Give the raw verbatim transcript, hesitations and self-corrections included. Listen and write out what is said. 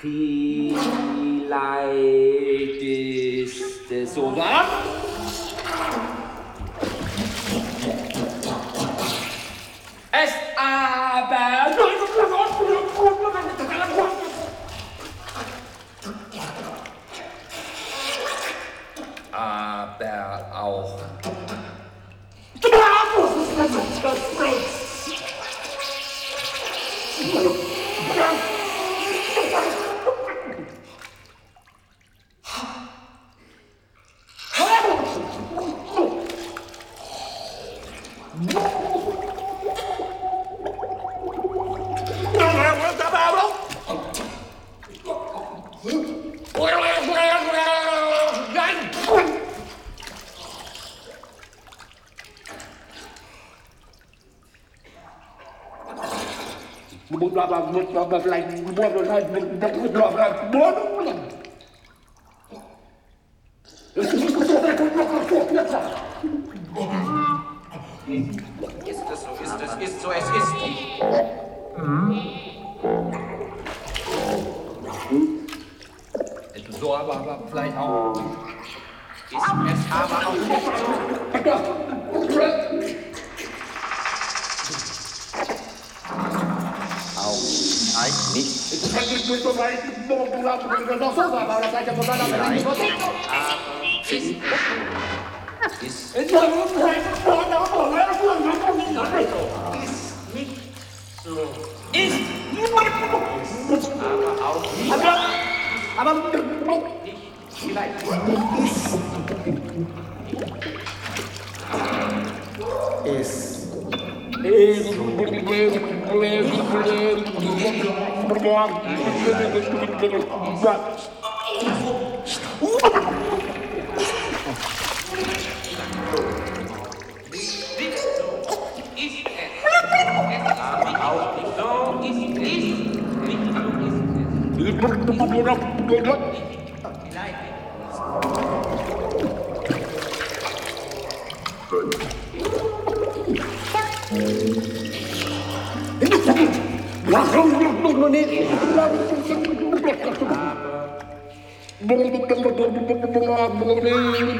Vielleicht ist es so warm. Es aber... aber auch... Ist es so, ist es, ist so, es ist. So, aber, aber vielleicht auch... Ist es aber auch nicht so. Auch eigentlich nicht. Ist, ist, ist nicht so. Ist... Aber auch nicht. Aber... Nicht vielleicht. Ist. Aber